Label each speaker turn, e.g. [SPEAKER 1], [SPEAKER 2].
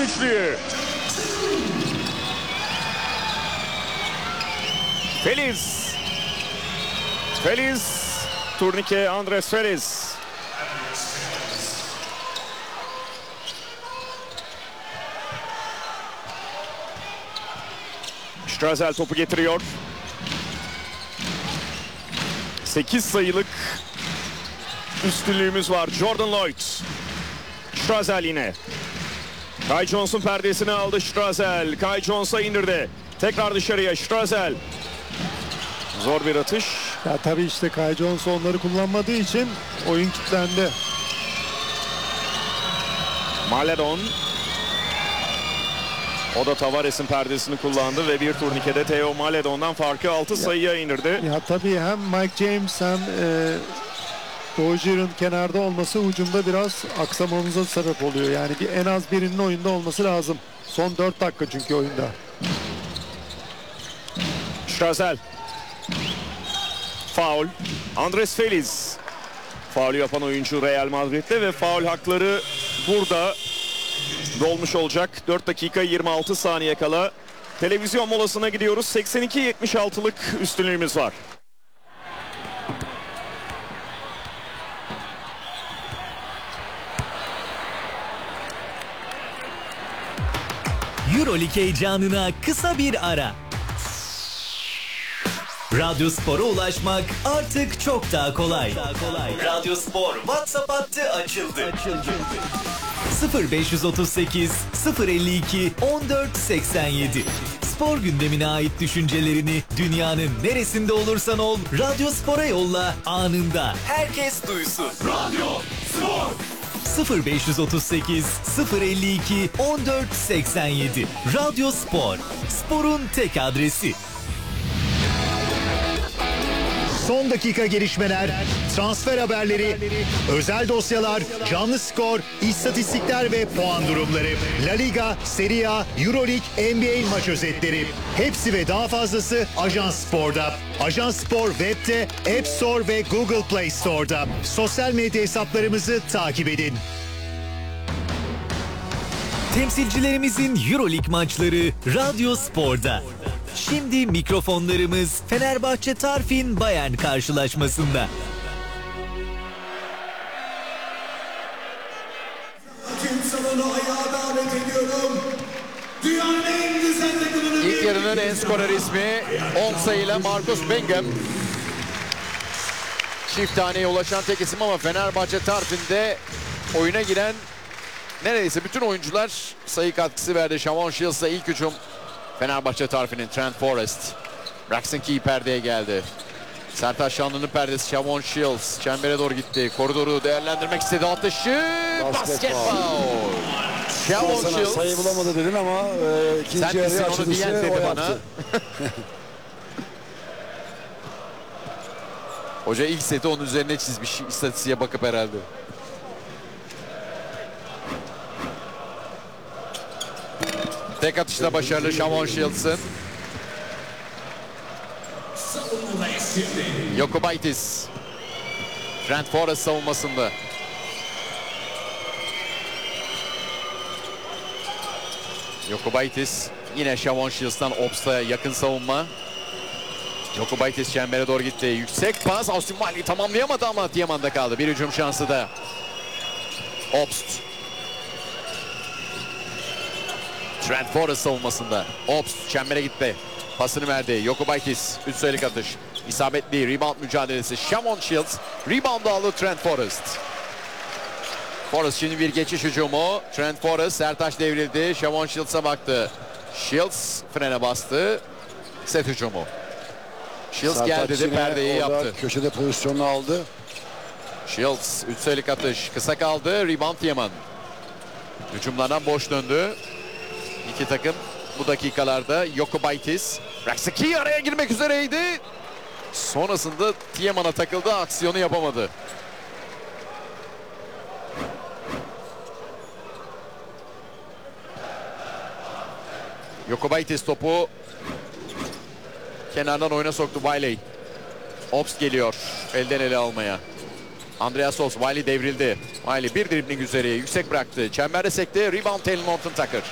[SPEAKER 1] üçlüyü. Feliz. Turnike Andres Feliz. Strazel topu getiriyor. 8 sayılık üstünlüğümüz var. Jordan Lloyd. Strazel yine. Kai Jones'un perdesini aldı Strazel. Kai Jones'a indirdi. Tekrar dışarıya Strazel. Zor bir atış.
[SPEAKER 2] Ya tabii işte Kai Jones onları kullanmadığı için oyun kilitlendi.
[SPEAKER 1] Maledon. O da Tavares'in perdesini kullandı ve bir turnikede Theo Maledon'dan farkı 6 sayıya indirdi.
[SPEAKER 2] Ya tabii hem Mike James hem Rozier'in kenarda olması hücumda biraz aksamamıza sebep oluyor. Yani en az birinin oyunda olması lazım. Son 4 dakika çünkü oyunda.
[SPEAKER 1] Strazel. Faul. Andres Feliz. Faul yapan oyuncu Real Madrid'de ve faul hakları burada dolmuş olacak. 4 dakika 26 saniye kala televizyon molasına gidiyoruz. 82-76'lık üstünlüğümüz var.
[SPEAKER 3] Euroleague heyecanına kısa bir ara. Radyo Spor'a ulaşmak artık çok daha kolay. Radyo Spor WhatsApp hattı açıldı. 0538 052 1487. Spor gündemine ait düşüncelerini dünyanın neresinde olursan ol Radyo Spor'a yolla, anında herkes duysun. Radyo Spor 0538 052 1487. Radyo Spor, sporun tek adresi.
[SPEAKER 4] Son dakika gelişmeler, transfer haberleri, özel dosyalar, canlı skor, istatistikler ve puan durumları. La Liga, Serie A, Euroleague, NBA maç özetleri. Hepsi ve daha fazlası Ajans Spor'da. Ajans Spor web'te, App Store ve Google Play Store'da. Sosyal medya hesaplarımızı takip edin.
[SPEAKER 3] Temsilcilerimizin Euroleague maçları Radyo Spor'da. Şimdi mikrofonlarımız Fenerbahçe Tarfin Bayern karşılaşmasında.
[SPEAKER 5] İlk yarının en skorer ismi 10 sayıyla Marcus Bingham. Çift taneye ulaşan tek isim ama Fenerbahçe Tarfin'de oyuna giren neredeyse bütün oyuncular sayı katkısı verdi. Shavon Shields'la ilk hücum Fenerbahçe Tarfin'in. Trent Forrest. Braxton Key perdeye geldi. Sertaç Şanlı'nın perdesi Shavon Shields. Çembere doğru gitti. Koridoru değerlendirmek istedi. Atışı. Basket foul. Shavon Shields.
[SPEAKER 6] Sayı bulamadı dedin ama ikinci yarı açılışı o yaptı.
[SPEAKER 5] Hoca ilk seti onun üzerine çizmiş. İstatistiğe bakıp herhalde. Tek atışta başarılı Shavon Shields'ın. Jokubaitis. Trent Forrest savunmasında. Jokubaitis yine Shavon Shields'tan Obst'a yakın savunma. Jokubaitis çembere doğru gitti. Yüksek pas. Austin Wiley tamamlayamadı ama Tiaman'da kaldı. Bir hücum şansı da. Obst. Trent Forrest savunmasında. Obst çembere gitti. Pasını verdi. Jokubaitis. 3 sayılık atış. İsabetli rebound mücadelesi. Shavon Shields. Rebound aldı Trent Forrest. Forrest şimdi bir geçiş hücumu. Trent Forrest. Sertaç devrildi. Shavon Shields'a baktı. Shields frene bastı. Set hücumu. Shields
[SPEAKER 6] Sertaç
[SPEAKER 5] geldi de perdeyi yaptı.
[SPEAKER 6] Köşede pozisyonu aldı.
[SPEAKER 5] Shields 3 sayılık atış. Kısa kaldı. Rebound Yaman. Hücumlardan boş döndü. İki takım bu dakikalarda. Jokubaitis. Braxton araya girmek üzereydi. Sonrasında Tiaman'a takıldı. Aksiyonu yapamadı. Jokubaitis topu kenardan oyuna soktu Wiley. Obst geliyor elden ele almaya. Andreas Obst. Wiley devrildi. Wiley bir dribling üzeri yüksek bıraktı. Çemberde sekti. Rebound Taylor Norton Tucker.